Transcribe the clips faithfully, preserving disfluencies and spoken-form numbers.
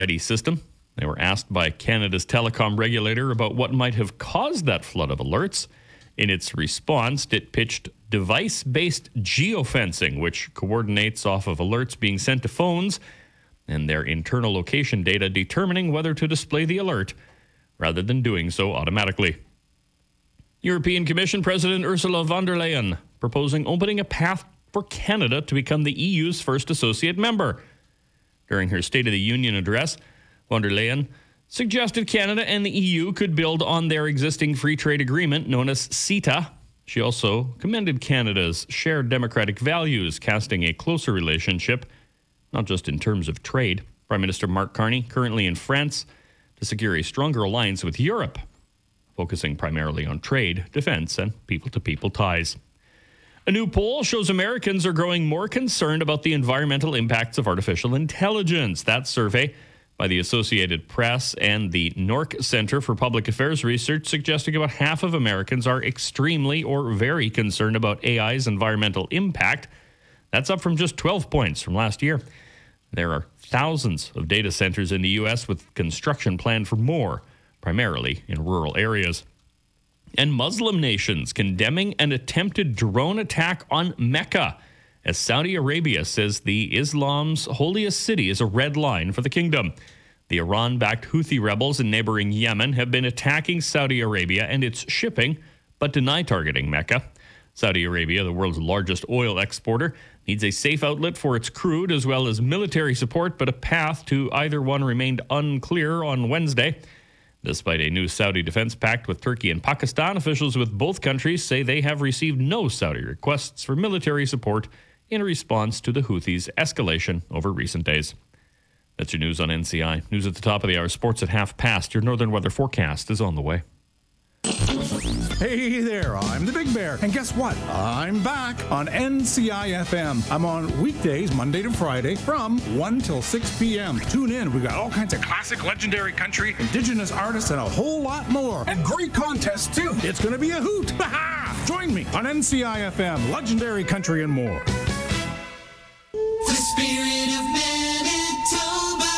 Ready system. They were asked by Canada's telecom regulator about what might have caused that flood of alerts. In its response, it pitched device-based geofencing, which coordinates off of alerts being sent to phones and their internal location data determining whether to display the alert rather than doing so automatically. European Commission President Ursula von der Leyen proposing opening a path for Canada to become the E U's first associate member. During her State of the Union address, von der Leyen suggested Canada and the E U could build on their existing free trade agreement known as CETA. She also commended Canada's shared democratic values, casting a closer relationship, not just in terms of trade. Prime Minister Mark Carney, currently in France, to secure a stronger alliance with Europe, focusing primarily on trade, defense, and people-to-people ties. A new poll shows Americans are growing more concerned about the environmental impacts of artificial intelligence. That survey by the Associated Press and the N O R C Center for Public Affairs Research suggesting about half of Americans are extremely or very concerned about A I's environmental impact. That's up from just twelve points from last year. There are thousands of data centers in the U S with construction planned for more, primarily in rural areas. And Muslim nations condemning an attempted drone attack on Mecca, as Saudi Arabia says the Islam's holiest city is a red line for the kingdom. The Iran-backed Houthi rebels in neighboring Yemen have been attacking Saudi Arabia and its shipping, but deny targeting Mecca. Saudi Arabia, the world's largest oil exporter, needs a safe outlet for its crude as well as military support, but a path to either one remained unclear on Wednesday. Despite a new Saudi defense pact with Turkey and Pakistan, officials with both countries say they have received no Saudi requests for military support in response to the Houthis' escalation over recent days. That's your news on N C I. News at the top of the hour. Sports at half past. Your northern weather forecast is on the way. Hey there, I'm the Big Bear. And guess what? I'm back on N C I F M. I'm on weekdays, Monday to Friday, from one till six p.m. Tune in. We've got all kinds of classic, legendary country, indigenous artists, and a whole lot more. And great contests, too. It's going to be a hoot. Join me on N C I F M, legendary country and more. The spirit of Manitoba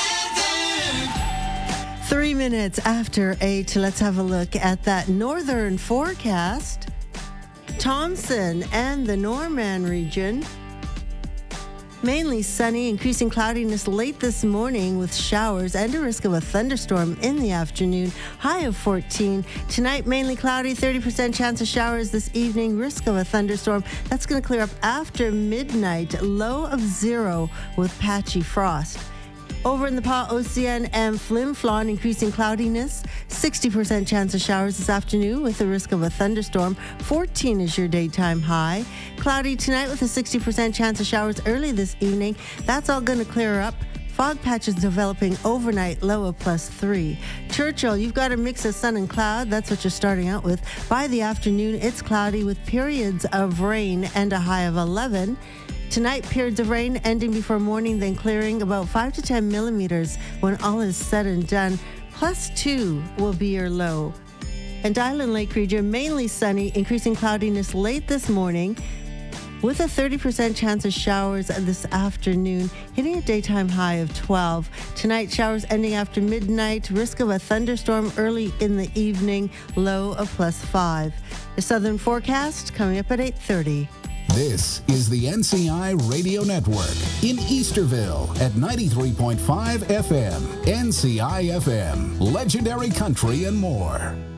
weather. Three minutes after eight, let's have a look at that northern forecast. Thompson and the Norman region. Mainly sunny, increasing cloudiness late this morning with showers and a risk of a thunderstorm in the afternoon. High of fourteen. Tonight, mainly cloudy, thirty percent chance of showers this evening, risk of a thunderstorm. That's going to clear up after midnight. Low of zero with patchy frost. Over in the Pas-Océan and Flin Flon, increasing cloudiness, sixty percent chance of showers this afternoon with the risk of a thunderstorm. fourteen is your daytime high. Cloudy tonight with a sixty percent chance of showers early this evening. That's all going to clear up. Fog patches developing overnight, low of plus three. Churchill, you've got a mix of sun and cloud. That's what you're starting out with. By the afternoon, it's cloudy with periods of rain and a high of eleven. Tonight, periods of rain ending before morning, then clearing about five to ten millimeters when all is said and done. Plus two will be your low. And Island Lake region, mainly sunny, increasing cloudiness late this morning with a thirty percent chance of showers this afternoon, hitting a daytime high of twelve. Tonight, showers ending after midnight, risk of a thunderstorm early in the evening, low of plus five. The southern forecast coming up at eight thirty. This is the N C I Radio Network in Easterville at ninety-three point five F M. N C I F M, legendary country and more.